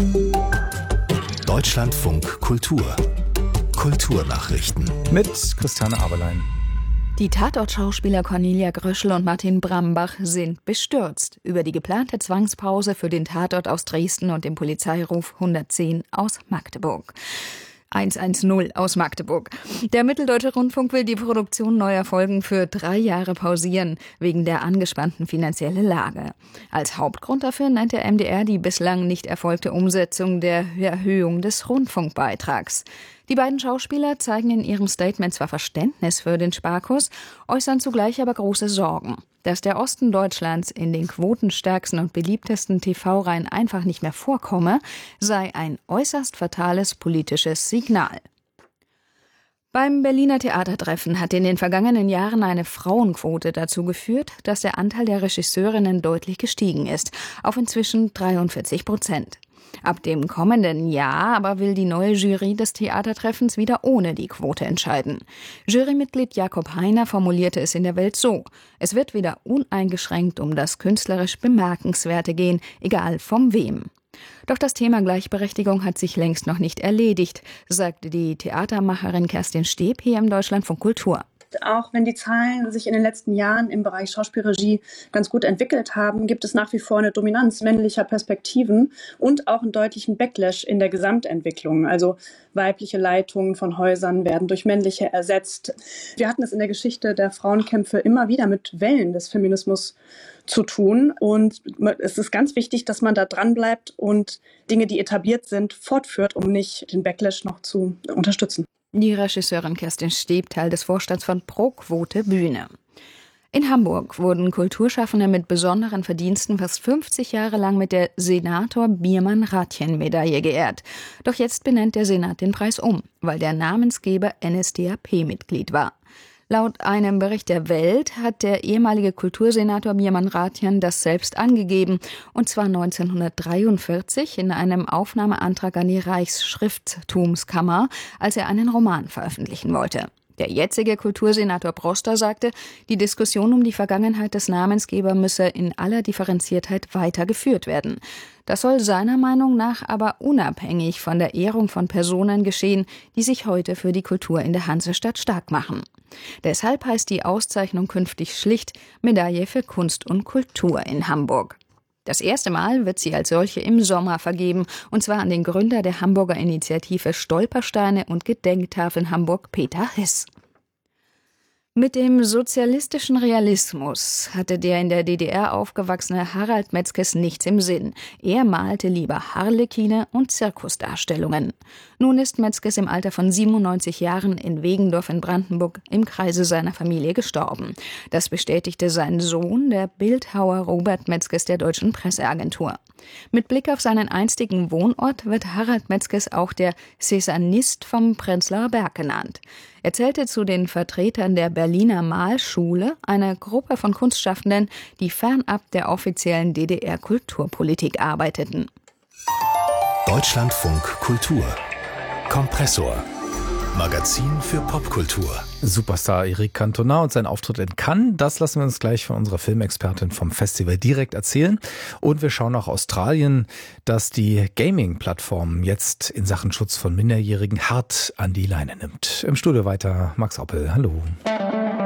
Deutschlandfunk Kultur. Kulturnachrichten. Mit Christiane Aberlein. Die Tatort-Schauspieler Cornelia Gröschel und Martin Brambach sind bestürzt über die geplante Zwangspause für den Tatort aus Dresden und den Polizeiruf 110 aus Magdeburg. 110 aus Magdeburg. Der Mitteldeutsche Rundfunk will die Produktion neuer Folgen für 3 Jahre pausieren, wegen der angespannten finanziellen Lage. Als Hauptgrund dafür nennt der MDR die bislang nicht erfolgte Umsetzung der Erhöhung des Rundfunkbeitrags. Die beiden Schauspieler zeigen in ihrem Statement zwar Verständnis für den Sparkurs, äußern zugleich aber große Sorgen. Dass der Osten Deutschlands in den quotenstärksten und beliebtesten TV-Reihen einfach nicht mehr vorkomme, sei ein äußerst fatales politisches Signal. Beim Berliner Theatertreffen hat in den vergangenen Jahren eine Frauenquote dazu geführt, dass der Anteil der Regisseurinnen deutlich gestiegen ist, auf inzwischen 43%. Ab dem kommenden Jahr aber will die neue Jury des Theatertreffens wieder ohne die Quote entscheiden. Jurymitglied Jakob Heiner formulierte es in der Welt so: Es wird wieder uneingeschränkt um das künstlerisch Bemerkenswerte gehen, egal von wem. Doch das Thema Gleichberechtigung hat sich längst noch nicht erledigt, sagte die Theatermacherin Kerstin Steb hier im Deutschlandfunk Kultur. Auch wenn die Zahlen sich in den letzten Jahren im Bereich Schauspielregie ganz gut entwickelt haben, gibt es nach wie vor eine Dominanz männlicher Perspektiven und auch einen deutlichen Backlash in der Gesamtentwicklung. Also weibliche Leitungen von Häusern werden durch männliche ersetzt. Wir hatten es in der Geschichte der Frauenkämpfe immer wieder mit Wellen des Feminismus zu tun. Und es ist ganz wichtig, dass man da dran bleibt und Dinge, die etabliert sind, fortführt, um nicht den Backlash noch zu unterstützen. Die Regisseurin Kerstin Steb, Teil des Vorstands von Pro Quote Bühne. In Hamburg wurden Kulturschaffende mit besonderen Verdiensten fast 50 Jahre lang mit der Senator-Biermann-Rathjen-Medaille geehrt. Doch jetzt benennt der Senat den Preis um, weil der Namensgeber NSDAP-Mitglied war. Laut einem Bericht der Welt hat der ehemalige Kultursenator Biermann-Rathjen das selbst angegeben, und zwar 1943 in einem Aufnahmeantrag an die Reichsschrifttumskammer, als er einen Roman veröffentlichen wollte. Der jetzige Kultursenator Broster sagte, die Diskussion um die Vergangenheit des Namensgebers müsse in aller Differenziertheit weitergeführt werden. Das soll seiner Meinung nach aber unabhängig von der Ehrung von Personen geschehen, die sich heute für die Kultur in der Hansestadt stark machen. Deshalb heißt die Auszeichnung künftig schlicht Medaille für Kunst und Kultur in Hamburg. Das erste Mal wird sie als solche im Sommer vergeben, und zwar an den Gründer der Hamburger Initiative Stolpersteine und Gedenktafeln Hamburg, Peter Hiss. Mit dem sozialistischen Realismus hatte der in der DDR aufgewachsene Harald Metzges nichts im Sinn. Er malte lieber Harlekine und Zirkusdarstellungen. Nun ist Metzges im Alter von 97 Jahren in Wegendorf in Brandenburg im Kreise seiner Familie gestorben. Das bestätigte sein Sohn, der Bildhauer Robert Metzges der Deutschen Presseagentur. Mit Blick auf seinen einstigen Wohnort wird Harald Metzges auch der Cézannist vom Prenzlauer Berg genannt. Er zählte zu den Vertretern der Berliner Malschule, einer Gruppe von Kunstschaffenden, die fernab der offiziellen DDR-Kulturpolitik arbeiteten. Deutschlandfunk Kultur. Kompressor. Magazin für Popkultur. Superstar Eric Cantona und sein Auftritt in Cannes, das lassen wir uns gleich von unserer Filmexpertin vom Festival direkt erzählen. Und wir schauen nach Australien, das die Gaming-Plattform jetzt in Sachen Schutz von Minderjährigen hart an die Leine nimmt. Im Studio weiter Max Oppel, hallo.